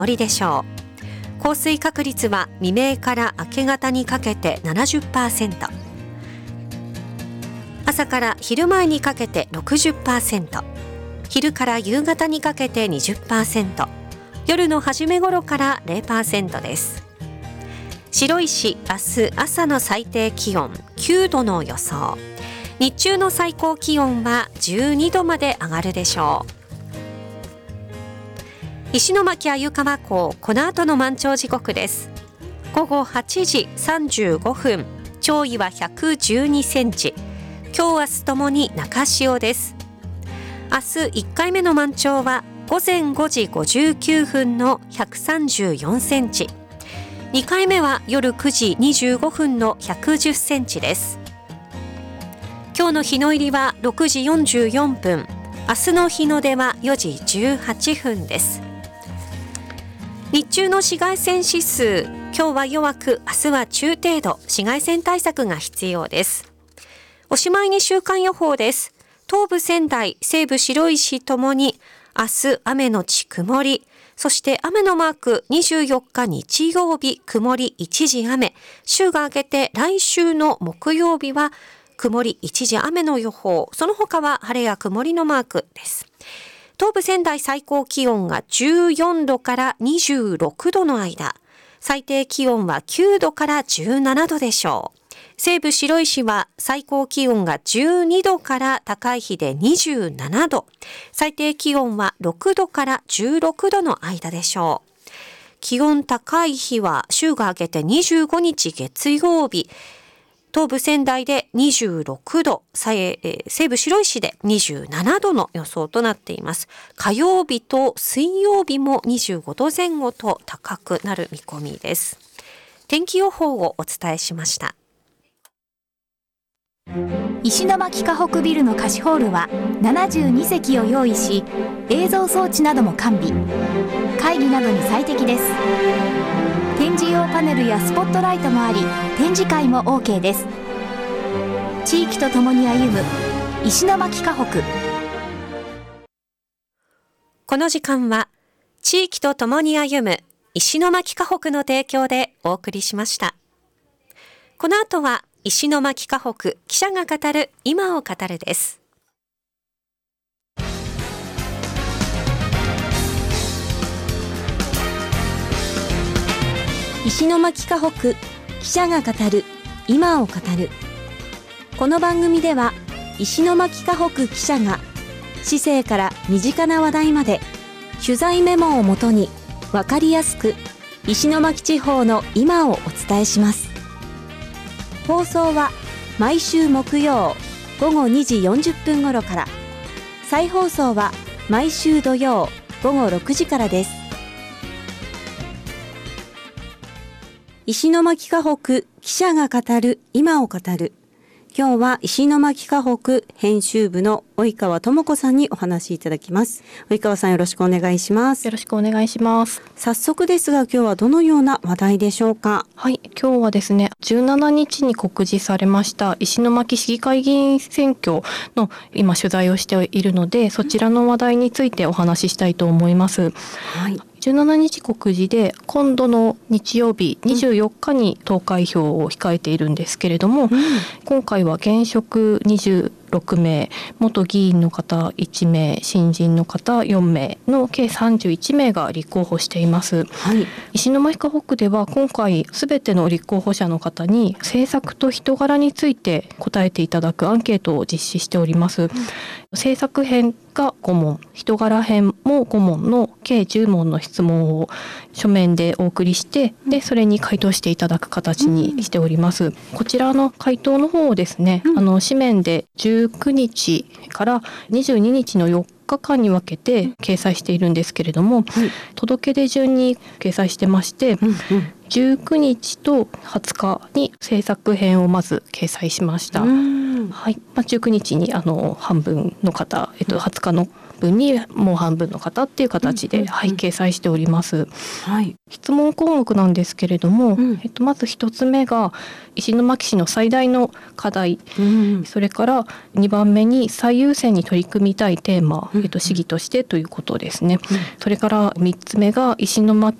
曇りでしょう。降水確率は未明から明け方にかけて 70%、 朝から昼前にかけて 60%、 昼から夕方にかけて 20%、 夜の初め頃から 0% です。白石、明日朝の最低気温9度の予想。日中の最高気温は12度まで上がるでしょう。石巻鮎川港、この後の満潮時刻です。午後8時35分、潮位は112センチ。今日明日ともに中潮です。明日1回目の満潮は午前5時59分の134センチ。2回目は夜9時25分の110センチです。今日の日の入りは6時44分、明日の日の出は4時18分です。日中の紫外線指数、今日は弱く、明日は中程度、紫外線対策が必要です。おしまいに週間予報です。東部仙台、西部白石ともに明日雨のち曇り、そして雨のマーク24日日曜日曇り一時雨、週が明けて来週の木曜日は曇り一時雨の予報、その他は晴れや曇りのマークです。東部仙台最高気温が14度から26度の間、最低気温は9度から17度でしょう。西部白石は最高気温が12度から高い日で27度、最低気温は6度から16度の間でしょう。気温高い日は週が明けて25日月曜日、東部仙台で26度、西部白石で27度の予想となっています。火曜日と水曜日も25度前後と高くなる見込みです。天気予報をお伝えしました。 石巻河北ビルの貸しホールは72席を用意し、映像装置なども完備。会議などに最適です。展示用パネルやスポットライトもあり、展示会も OK です。地域とともに歩む石巻河北。 この時間は地域とともに歩む石巻河北の提供でお送りしました。この後は石巻河北記者が語る今を語るです。 石巻河北記者が語る今を語る。この番組では石巻河北記者が市政から身近な話題まで取材メモをもとに分かりやすく石巻地方の今をお伝えします。放送は毎週木曜午後2時40分頃から、再放送は毎週土曜午後6時からです。石巻河北記者が語る今を語る。今日は石巻河北編集部の及川智子さんにお話しいただきます。及川さん、よろしくお願いします。 よろしくお願いします。 早速ですが、今日はどのような話題でしょうか？ はい、今日はですね、17日に告示されました石巻市議会議員選挙の今取材をしているので、そちらの話題についてお話ししたいと思います。はい。17日告示で今度の日曜日24日に投開票を控えているんですけれども、今回は現職26名、元議員の方1名、新人の方4名の計31名が立候補しています。はい、石巻河北では今回すべての立候補者の方に政策と人柄について答えていただくアンケートを実施しております。政策編が5問、人柄編も5問の計10問の質問を書面でお送りして、でそれに回答していただく形にしております。こちらの回答の方をですね、紙面で19日から22日の4日間に分けて掲載しているんですけれども、届け出順に掲載してまして、19日と20日に政策編をまず掲載しました。はい、19日に半分の方、20日の分にもう半分の方っていう形で、掲載しております。 はい、 質問項目なんですけれども、まず1つ目が石巻市の最大の課題、それから2番目に最優先に取り組みたいテーマ、市議としてということですね。それから3つ目が石巻